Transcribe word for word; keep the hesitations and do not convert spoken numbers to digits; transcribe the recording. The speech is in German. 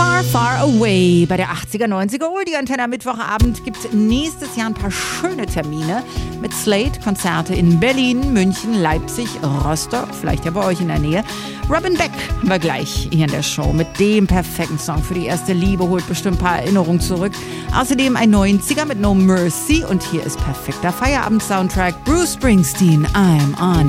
Far, Far Away. Bei der achtziger, neunziger Oldie Antenne am Mittwochabend gibt es nächstes Jahr ein paar schöne Termine mit Slate, Konzerte in Berlin, München, Leipzig, Rostock, vielleicht ja bei euch in der Nähe. Robin Beck haben wir gleich hier in der Show mit dem perfekten Song für die erste Liebe, holt bestimmt ein paar Erinnerungen zurück. Außerdem ein neunziger mit No Mercy und hier ist perfekter Feierabend-Soundtrack Bruce Springsteen, I'm on